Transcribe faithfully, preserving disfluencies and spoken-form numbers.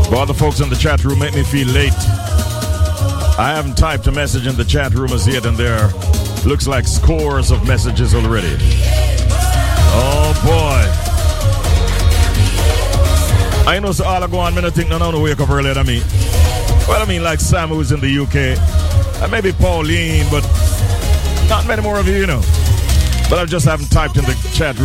But all the folks in the chat room make me feel late. I haven't typed a message in the chat room as yet, and there looks like scores of messages already. Oh boy. I know so all I go on, I think no no no wake up earlier than me. Well, I mean like Sam who's in the U K. And maybe Pauline, but not many more of you, you know. But I just haven't typed in the chat room.